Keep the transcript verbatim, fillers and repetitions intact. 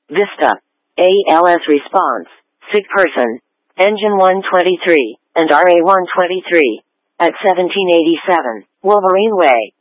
Vista, A L S response, Sig person, Engine one twenty-three, and R A one twenty-three, at seventeen eighty-seven, Wolverine Way.